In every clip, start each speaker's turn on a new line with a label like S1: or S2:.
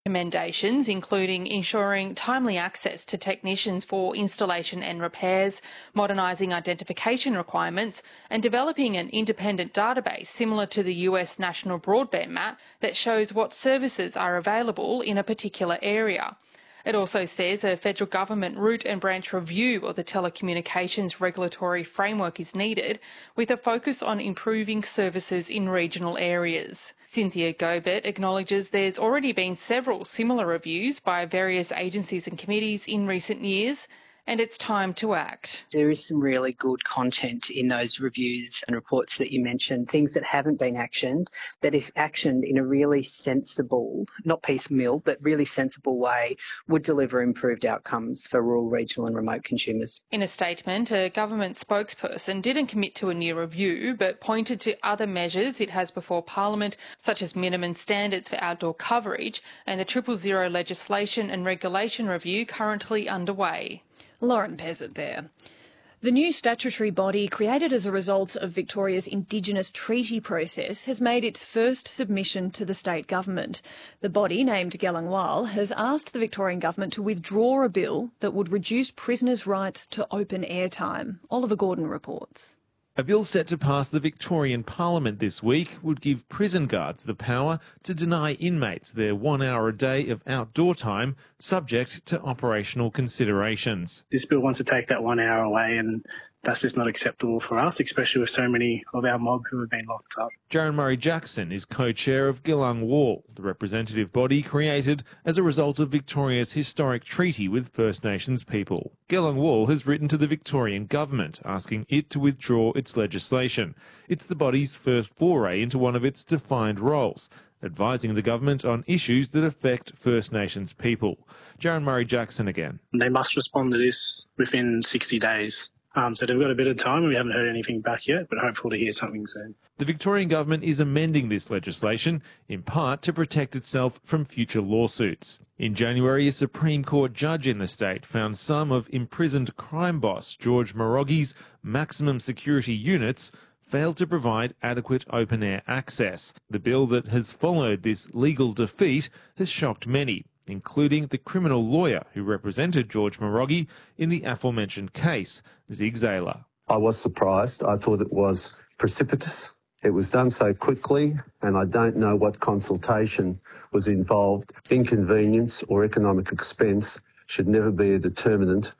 S1: Recommendations including ensuring timely access to technicians for installation and repairs, modernising identification requirements and developing an independent database similar to the US National Broadband Map that shows what services are available in a particular area. It also says a federal government root and branch review of the telecommunications regulatory framework is needed, with a focus on improving services in regional areas. Cynthia Gobert acknowledges there's already been several similar reviews by various agencies and committees in recent years, and it's time to act.
S2: There is some really good content in those reviews and reports that you mentioned, things that haven't been actioned, that if actioned in a really sensible, not piecemeal, but really sensible way, would deliver improved outcomes for rural, regional and remote consumers.
S1: In a statement, a government spokesperson didn't commit to a new review, but pointed to other measures it has before Parliament, such as minimum standards for outdoor coverage and the 000 legislation and regulation review currently underway.
S3: Lauren Peasant there. The new statutory body created as a result of Victoria's Indigenous treaty process has made its first submission to the state government. The body, named Gelangwal, has asked the Victorian government to withdraw a bill that would reduce prisoners' rights to open air time. Oliver Gordon reports.
S4: A bill set to pass the Victorian Parliament this week would give prison guards the power to deny inmates their 1 hour a day of outdoor time, subject to operational considerations.
S5: This bill wants to take that 1 hour away, and that's just not acceptable for us, especially with so many of our mob who have been locked up.
S4: Jaron Murray-Jackson is co-chair of Gelangwal, the representative body created as a result of Victoria's historic treaty with First Nations people. Gelangwal has written to the Victorian government asking it to withdraw its legislation. It's the body's first foray into one of its defined roles, advising the government on issues that affect First Nations people. Jaron Murray-Jackson again.
S5: They must respond to this within 60 days. So they've got a bit of time. We haven't heard anything back yet, but hopeful to hear something soon.
S4: The Victorian government is amending this legislation, in part to protect itself from future lawsuits. In January, a Supreme Court judge in the state found some of imprisoned crime boss George Moroghi's maximum security units failed to provide adequate open-air access. The bill that has followed this legal defeat has shocked many, including the criminal lawyer who represented George Moroghi in the aforementioned case, Zig Zayler.
S6: I was surprised. I thought it was precipitous. It was done so quickly, and I don't know what consultation was involved. Inconvenience or economic expense should never be a determinant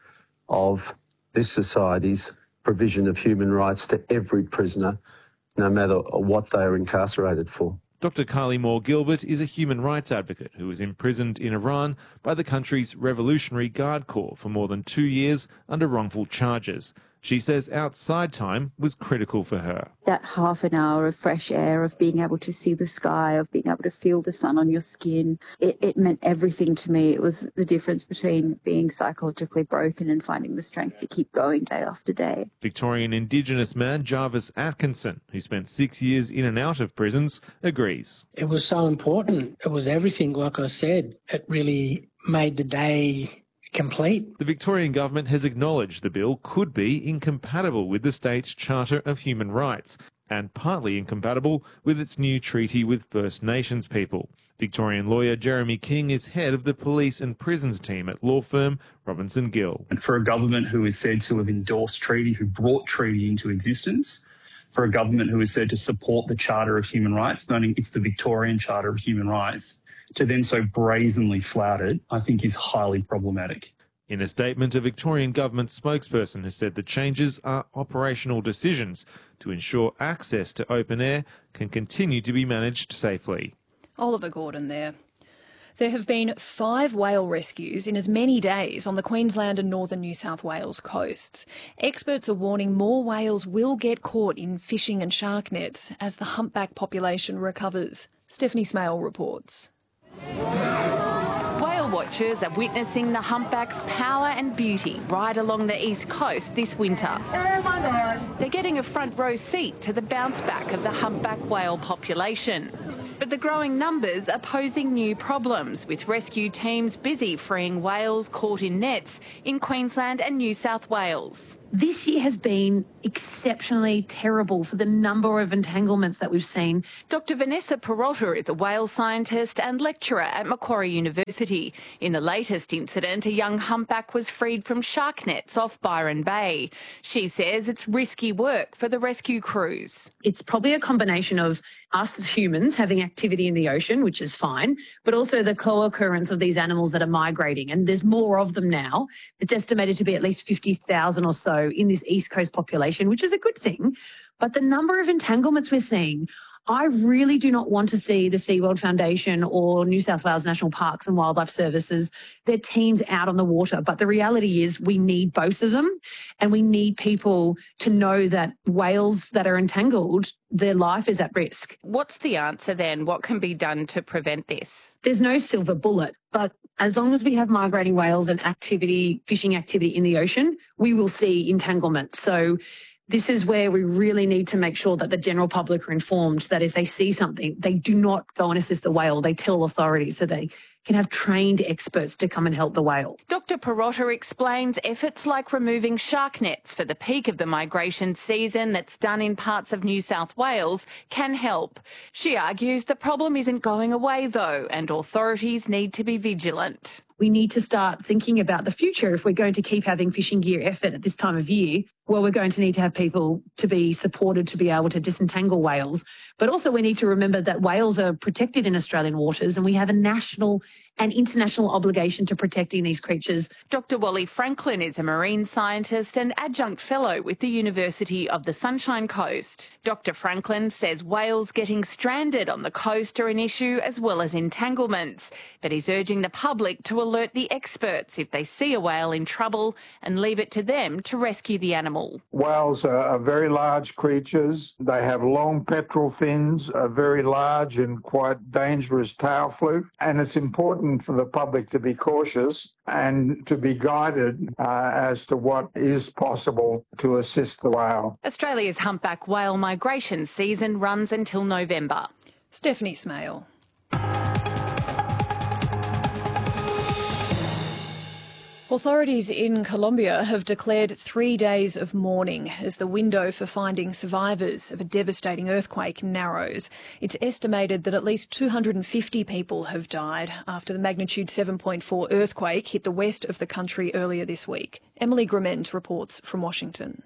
S6: of this society's provision of human rights to every prisoner, no matter what they are incarcerated for.
S4: Dr. Carly Moore-Gilbert is a human rights advocate who was imprisoned in Iran by the country's Revolutionary Guard Corps for more than 2 years under wrongful charges. She says outside time was critical for her.
S7: That half an hour of fresh air, of being able to see the sky, of being able to feel the sun on your skin, it meant everything to me. It was the difference between being psychologically broken and finding the strength to keep going day after day.
S4: Victorian Indigenous man Jarvis Atkinson, who spent 6 years in and out of prisons, agrees.
S8: It was so important. It was everything, like I said. It really made the day complete.
S4: The Victorian government has acknowledged the bill could be incompatible with the state's Charter of Human Rights and partly incompatible with its new treaty with First Nations people. Victorian lawyer Jeremy King is head of the police and prisons team at law firm Robinson Gill.
S9: And for a government who is said to have endorsed treaty, who brought treaty into existence, for a government who is said to support the Charter of Human Rights, noting it's the Victorian Charter of Human Rights, to then so brazenly flout it, I think is highly problematic.
S4: In a statement, a Victorian government spokesperson has said the changes are operational decisions to ensure access to open air can continue to be managed safely.
S3: Oliver Gordon there. There have been 5 whale rescues in as many days on the Queensland and northern New South Wales coasts. Experts are warning more whales will get caught in fishing and shark nets as the humpback population recovers. Stephanie Smale reports.
S10: Whale watchers are witnessing the humpback's power and beauty right along the east coast this winter. Oh my God. They're getting a front row seat to the bounce back of the humpback whale population. But the growing numbers are posing new problems, with rescue teams busy freeing whales caught in nets in Queensland and New South Wales.
S11: This year has been exceptionally terrible for the number of entanglements that we've seen.
S10: Dr Vanessa Perotta is a whale scientist and lecturer at Macquarie University. In the latest incident, a young humpback was freed from shark nets off Byron Bay. She says it's risky work for the rescue crews.
S11: It's probably a combination of us as humans having activity in the ocean, which is fine, but also the co-occurrence of these animals that are migrating. And there's more of them now. It's estimated to be at least 50,000 or so in this East Coast population, which is a good thing. But the number of entanglements we're seeing, I really do not want to see the SeaWorld Foundation or New South Wales National Parks and Wildlife Services, their teams out on the water. But the reality is we need both of them, and we need people to know that whales that are entangled, their life is at risk.
S10: What's the answer then? What can be done to prevent this?
S11: There's no silver bullet, but as long as we have migrating whales and activity, fishing activity in the ocean, we will see entanglements. So this is where we really need to make sure that the general public are informed that if they see something, they do not go and assist the whale. They tell authorities so they can have trained experts to come and help the whale.
S10: Dr Perotta explains efforts like removing shark nets for the peak of the migration season that's done in parts of New South Wales can help. She argues the problem isn't going away though, and authorities need to be vigilant.
S11: We need to start thinking about the future. If we're going to keep having fishing gear effort at this time of year, well, we're going to need to have people to be supported to be able to disentangle whales. But also we need to remember that whales are protected in Australian waters, and we have a national and international obligation to protecting these creatures.
S10: Dr Wally Franklin is a marine scientist and adjunct fellow with the University of the Sunshine Coast. Dr Franklin says whales getting stranded on the coast are an issue as well as entanglements, but he's urging the public to alert the experts if they see a whale in trouble and leave it to them to rescue the animal.
S12: Whales are very large creatures. They have long pectoral fins, a very large and quite dangerous tail fluke, and it's important for the public to be cautious and to be guided as to what is possible to assist the whale.
S10: Australia's humpback whale migration season runs until November.
S3: Stephanie Smale. Authorities in Colombia have declared 3 days of mourning as the window for finding survivors of a devastating earthquake narrows. It's estimated that at least 250 people have died after the magnitude 7.4 earthquake hit the west of the country earlier this week. Emily Grement reports from Washington.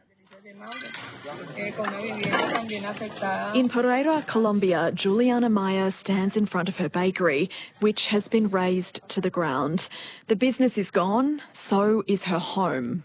S3: In Pereira, Colombia, Juliana Maya stands in front of her bakery, which has been razed to the ground. The business is gone, so is her home.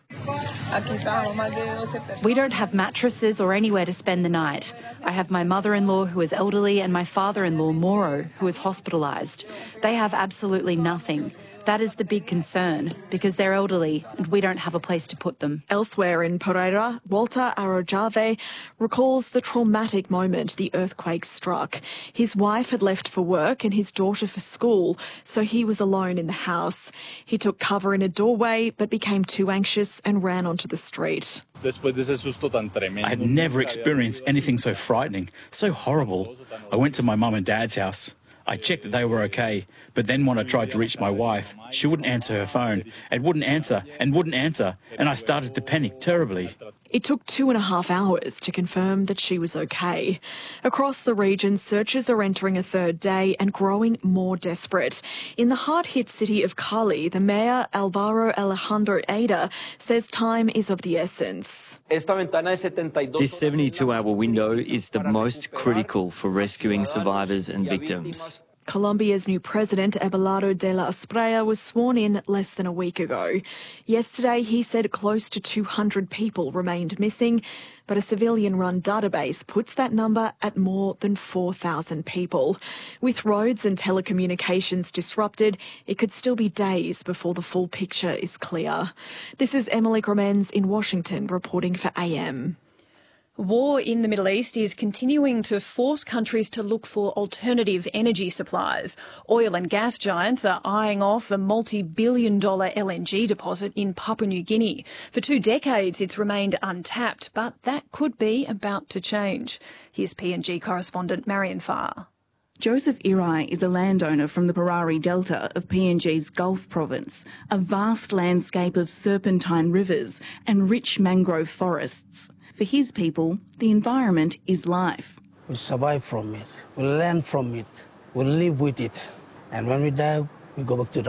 S13: We don't have mattresses or anywhere to spend the night. I have my mother-in-law who is elderly and my father-in-law, Moro, who is hospitalised. They have absolutely nothing. That is the big concern, because they're elderly and we don't have a place to put them.
S3: Elsewhere in Pereira, Walter Arojave recalls the traumatic moment the earthquake struck. His wife had left for work and his daughter for school, so he was alone in the house. He took cover in a doorway but became too anxious and ran onto the street.
S14: I had never experienced anything so frightening, so horrible. I went to my mum and dad's house. I checked that they were okay, but then when I tried to reach my wife, she wouldn't answer her phone, and wouldn't answer, and I started to panic terribly.
S3: It took 2.5 hours to confirm that she was okay. Across the region, searches are entering a third day and growing more desperate. In the hard-hit city of Cali, the mayor, Alvaro Alejandro Ada, says time is of the essence.
S15: This 72-hour window is the most critical for rescuing survivors and victims.
S3: Colombia's new president, Abelardo de la Espriella, was sworn in less than a week ago. Yesterday, he said close to 200 people remained missing, but a civilian-run database puts that number at more than 4,000 people. With roads and telecommunications disrupted, it could still be days before the full picture is clear. This is Emily Gromens in Washington reporting for AM. War in the Middle East is continuing to force countries to look for alternative energy supplies. Oil and gas giants are eyeing off a multi-billion-dollar LNG deposit in Papua New Guinea. For 2 decades, it's remained untapped, but that could be about to change. Here's PNG correspondent Marion Farr.
S16: Joseph Irai is a landowner from the Parari Delta of PNG's Gulf province, a vast landscape of serpentine rivers and rich mangrove forests. For his people, the environment is life.
S17: We survive from it, we learn from it, we live with it, and when we die, we go back to the